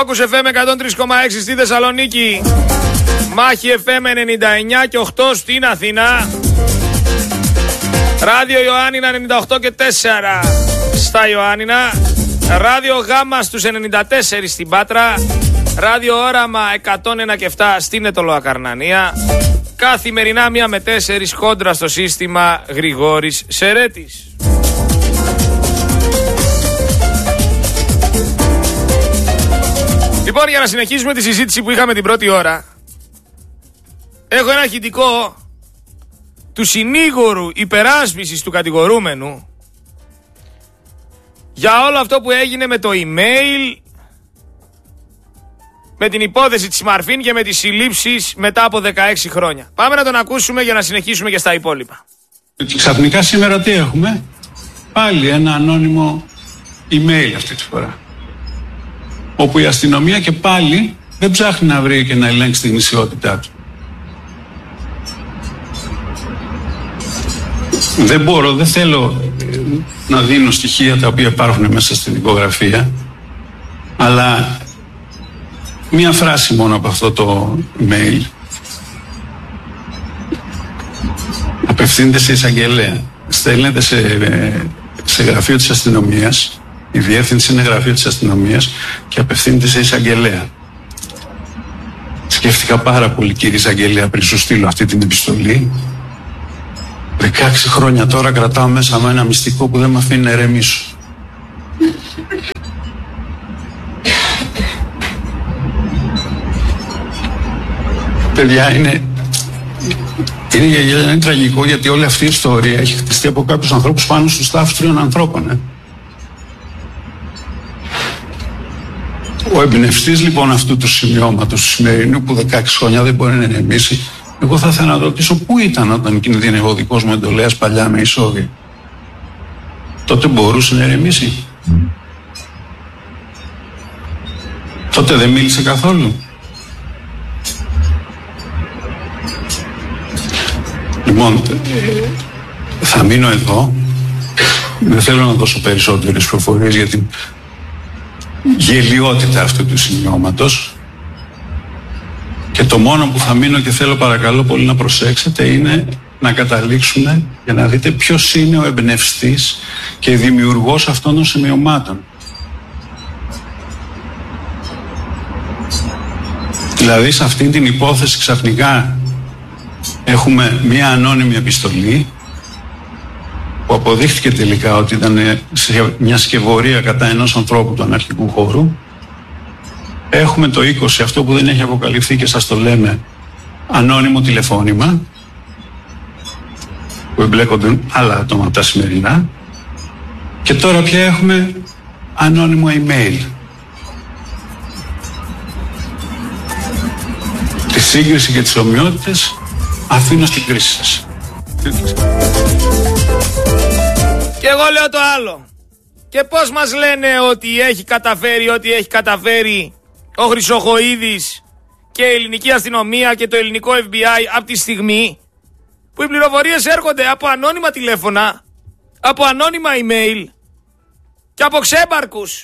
Focus FM 103,6 στη Θεσσαλονίκη. Μάχη FM 99 και 8 στην Αθήνα. Ράδιο Ιωάννινα 98 και 4 στα Ιωάννινα. Ράδιο Γάμα στους 94 στην Πάτρα. Ράδιο Όραμα 101 και 7 στην Αιτωλοακαρνανία. Καθημερινά 1 με 4 κόντρα στο σύστημα Γρηγόρης Σερέτης. Λοιπόν, για να συνεχίσουμε τη συζήτηση που είχαμε την πρώτη ώρα, έχω ένα ηχητικό του συνήγορου υπεράσπισης του κατηγορούμενου για όλο αυτό που έγινε με το email, με την υπόθεση της Μαρφίν και με τις συλλήψεις μετά από 16 χρόνια. Πάμε να τον ακούσουμε για να συνεχίσουμε και στα υπόλοιπα. Ξαφνικά σήμερα τι έχουμε? Πάλι ένα ανώνυμο email αυτή τη φορά, όπου η αστυνομία και πάλι δεν ψάχνει να βρει και να ελέγξει την ισιότητά του. Δεν θέλω να δίνω στοιχεία τα οποία υπάρχουν μέσα στην υπογραφία, αλλά μία φράση μόνο από αυτό το email απευθύνεται σε εισαγγελέα. Στέλνεται σε γραφείο της αστυνομίας, η διεύθυνση είναι γραφείο της αστυνομίας και απευθύνεται σε εισαγγελέα. Σκέφτηκα πάρα πολύ, κύριε εισαγγελέα, πριν σου στείλω αυτή την επιστολή. 16 χρόνια τώρα κρατάω μέσα με ένα μυστικό που δεν με αφήνει να ερεμήσω. Παιδιά, είναι τραγικό, γιατί όλη αυτή η ιστορία έχει χτιστεί από κάποιους ανθρώπους πάνω στους τάφους 3 ανθρώπων. Ο εμπνευστής λοιπόν αυτού του σημειώματος του σημερινού, που 16 χρόνια δεν μπορεί να ηρεμήσει, εγώ θα ήθελα να ρωτήσω πού ήταν όταν κινδύνευε ο δικός μου εντολέας παλιά με εισόδια. Τότε μπορούσε να ηρεμήσει? Τότε δεν μίλησε καθόλου? Λοιπόν, θα μείνω εδώ. Δεν θέλω να δώσω περισσότερες προφορίες για την γελιότητα αυτού του σημειώματος. Και το μόνο που θα μείνω και θέλω παρακαλώ πολύ να προσέξετε είναι να καταλήξουμε για να δείτε ποιος είναι ο εμπνευστής και δημιουργός αυτών των σημειωμάτων. Δηλαδή σε αυτήν την υπόθεση ξαφνικά έχουμε μία ανώνυμη επιστολή που αποδείχθηκε τελικά ότι ήταν μια σκευωρία κατά ενός ανθρώπου του αναρχικού χώρου. Έχουμε το 20, αυτό που δεν έχει αποκαλυφθεί και σας το λέμε, ανώνυμο τηλεφώνημα που εμπλέκονται άλλα άτομα από τα σημερινά, και τώρα πια έχουμε ανώνυμο email. Τη σύγκριση και τις ομοιότητες αφήνω στην κρίση σας. Και εγώ λέω το άλλο. Και πώς μας λένε ότι έχει καταφέρει ό,τι έχει καταφέρει ο Χρυσοχοΐδης και η ελληνική αστυνομία και το ελληνικό FBI από τη στιγμή που οι πληροφορίες έρχονται από ανώνυμα τηλέφωνα, από ανώνυμα email και από ξέμπαρκους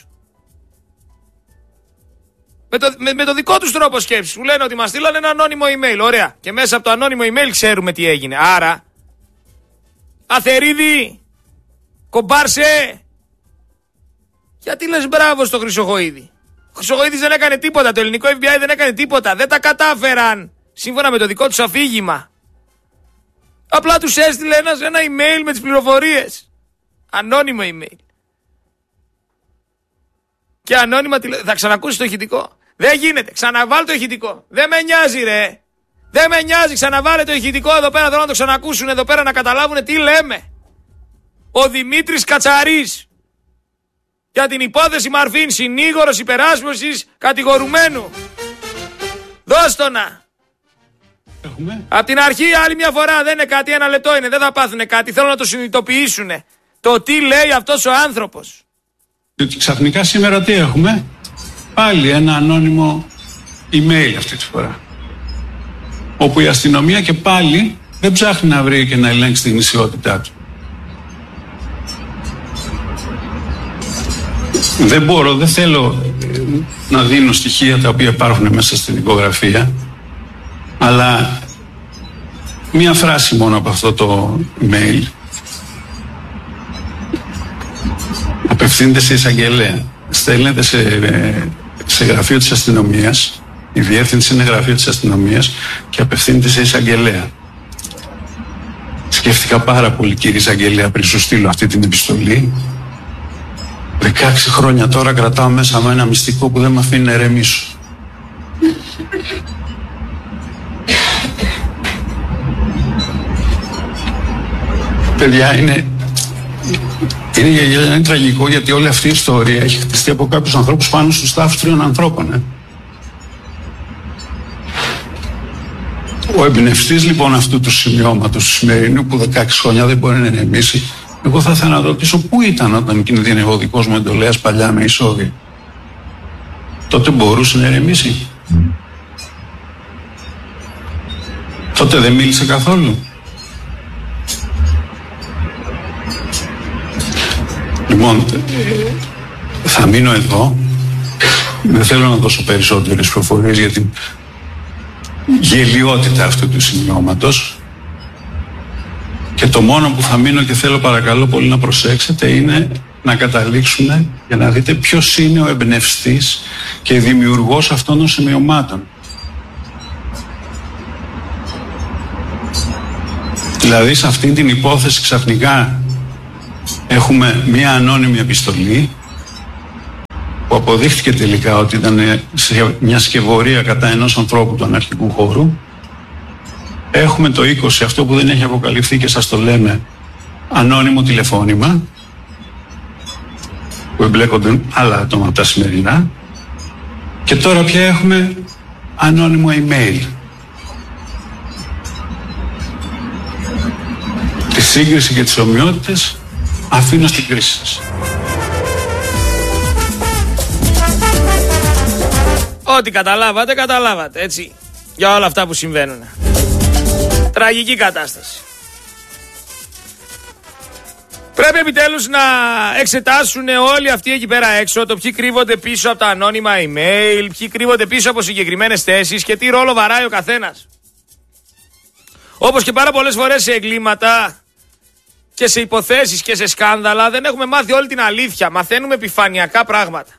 με το δικό τους τρόπο σκέψης, που λένε ότι μας στείλανε ένα ανώνυμο email. Ωραία. Και μέσα από το ανώνυμο email ξέρουμε τι έγινε. Άρα, Αθερίδη, κομπάρσε, γιατί λες μπράβο στο Χρυσοχοΐδη? Ο Χρυσοχοΐδης δεν έκανε τίποτα, το ελληνικό FBI δεν έκανε τίποτα, δεν τα κατάφεραν σύμφωνα με το δικό τους αφήγημα. Απλά τους έστειλε ένα email με τις πληροφορίες. Ανώνυμο email. Και ανώνυμα θα ξανακούσεις το ηχητικό? Δεν γίνεται. Ξαναβάλ το ηχητικό. Δεν με νοιάζει, ρε. Δεν με νοιάζει. Ξαναβάλε το ηχητικό εδώ πέρα. Θέλω να το ξανακούσουν εδώ πέρα, να καταλάβουν τι λέμε. Ο Δημήτρης Κατσαρής, για την υπόθεση Μαρφίν, συνήγορος υπεράσπισης κατηγορουμένου. Δώσ' το να. Απ' την αρχή άλλη μια φορά, δεν είναι κάτι, 1 λεπτό είναι, δεν θα πάθουνε κάτι. Θέλω να το συνειδητοποιήσουν. Το τι λέει αυτός ο άνθρωπος. Διότι ξαφνικά σήμερα τι έχουμε? Πάλι ένα ανώνυμο email αυτή τη φορά, όπου η αστυνομία και πάλι δεν ψάχνει να βρει και να ελέγξει την ισιότητά του. Δεν θέλω να δίνω στοιχεία τα οποία υπάρχουν μέσα στην δικογραφία, αλλά μία φράση μόνο από αυτό το email απευθύνεται σε εισαγγελέα. Στέλνεται σε γραφείο της αστυνομίας, η διεύθυνση είναι γραφείο της αστυνομίας και απευθύνεται σε εισαγγελέα. Σκέφτηκα πάρα πολύ, κύριε εισαγγελέα, πριν σου στείλω αυτή την επιστολή. 16 χρόνια τώρα κρατάω μέσα με ένα μυστικό που δεν με αφήνει να ερεμήσω. Παιδιά, είναι τραγικό, γιατί όλη αυτή η ιστορία έχει χτιστεί από κάποιους ανθρώπους πάνω στους τάφους 3 ανθρώπων. Ο εμπνευστής λοιπόν αυτού του σημειώματος του σημερινού, που 16 χρόνια δεν μπορεί να ηρεμήσει, εγώ θα ήθελα να ρωτήσω πού ήταν όταν κινδύνευε ο δικός μου εντολέας παλιά με εισόδια. Τότε μπορούσε να ηρεμήσει? Τότε δεν μίλησε καθόλου? Λοιπόν, θα μείνω εδώ. Δεν θέλω να δώσω περισσότερες προφορίες για την γελιότητα αυτού του σημειώματος. Και το μόνο που θα μείνω και θέλω παρακαλώ πολύ να προσέξετε είναι να καταλήξουμε για να δείτε ποιος είναι ο εμπνευστής και δημιουργός αυτών των σημειωμάτων. Δηλαδή σε αυτήν την υπόθεση ξαφνικά έχουμε μία ανώνυμη επιστολή που αποδείχθηκε τελικά ότι ήταν μια σκευωρία κατά ενός ανθρώπου του αναρχικού χώρου. Έχουμε το 20, αυτό που δεν έχει αποκαλυφθεί και σας το λέμε, ανώνυμο τηλεφώνημα που εμπλέκονται άλλα άτομα από τα σημερινά, και τώρα πια έχουμε ανώνυμο email. Τη σύγκριση και τις ομοιότητες αφήνω στην κρίση σας. Ό,τι καταλάβατε, καταλάβατε, έτσι, για όλα αυτά που συμβαίνουν. Τραγική κατάσταση. Πρέπει επιτέλους να εξετάσουν όλοι αυτοί εκεί πέρα έξω το ποιοι κρύβονται πίσω από τα ανώνυμα email, ποιοι κρύβονται πίσω από συγκεκριμένες θέσεις και τι ρόλο βαράει ο καθένας. Όπως και πάρα πολλές φορές σε εγκλήματα και σε υποθέσεις και σε σκάνδαλα δεν έχουμε μάθει όλη την αλήθεια. Μαθαίνουμε επιφανειακά πράγματα.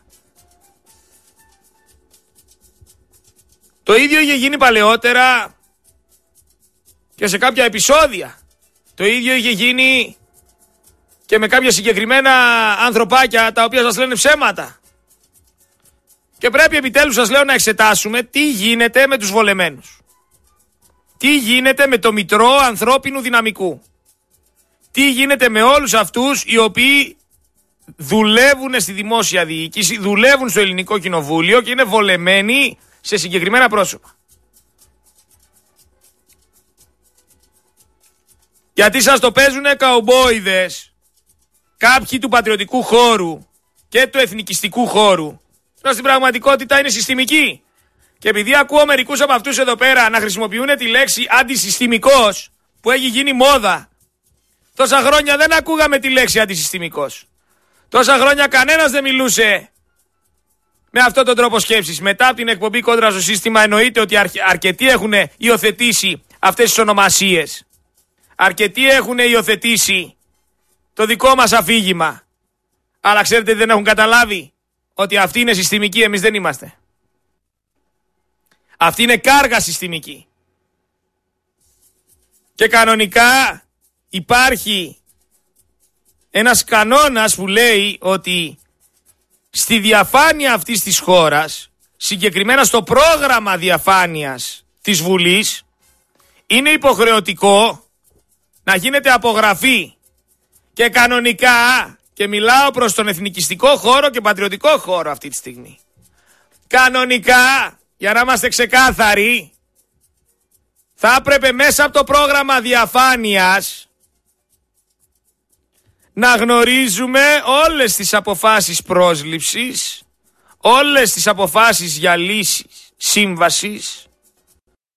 Το ίδιο είχε γίνει παλαιότερα και σε κάποια επεισόδια. Το ίδιο είχε γίνει και με κάποια συγκεκριμένα ανθρωπάκια τα οποία σας λένε ψέματα. Και πρέπει επιτέλους, σας λέω, να εξετάσουμε τι γίνεται με τους βολεμένους. Τι γίνεται με το μητρό ανθρώπινου δυναμικού. Τι γίνεται με όλους αυτούς οι οποίοι δουλεύουν στη δημόσια διοίκηση, δουλεύουν στο ελληνικό κοινοβούλιο και είναι βολεμένοι σε συγκεκριμένα πρόσωπα. Γιατί σας το παίζουνε καουμπόιδες, κάποιοι του πατριωτικού χώρου και του εθνικιστικού χώρου, ενώ στην πραγματικότητα είναι συστημικοί. Και επειδή ακούω μερικούς από αυτούς εδώ πέρα να χρησιμοποιούν τη λέξη αντισυστημικός, που έχει γίνει μόδα, τόσα χρόνια δεν ακούγαμε τη λέξη αντισυστημικός. Τόσα χρόνια κανένας δεν μιλούσε με αυτόν τον τρόπο σκέψης. Μετά από την εκπομπή Κόντρα στο Σύστημα εννοείται ότι αρκετοί έχουν υιοθετήσει αυτές τις ονομασίες. Αρκετοί έχουν υιοθετήσει το δικό μας αφήγημα. Αλλά ξέρετε τι δεν έχουν καταλάβει? Ότι αυτοί είναι συστημικοί, εμείς δεν είμαστε. Αυτή είναι κάργα συστημική. Και κανονικά υπάρχει ένας κανόνας που λέει ότι στη διαφάνεια αυτής της χώρας, συγκεκριμένα στο πρόγραμμα διαφάνειας της Βουλής, είναι υποχρεωτικό να γίνεται απογραφή. Και κανονικά, και μιλάω προς τον εθνικιστικό χώρο και πατριωτικό χώρο αυτή τη στιγμή, κανονικά, για να είμαστε ξεκάθαροι, θα έπρεπε μέσα από το πρόγραμμα διαφάνειας να γνωρίζουμε όλες τις αποφάσεις πρόσληψης, όλες τις αποφάσεις για λύσεις σύμβασης,